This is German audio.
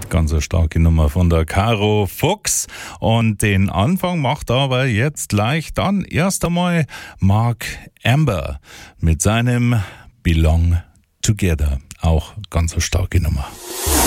Ganz eine starke Nummer von der Caro Fuchs. Und den Anfang macht aber jetzt gleich dann erst einmal Mark Amber mit seinem Belong Together. Auch ganz eine starke Nummer.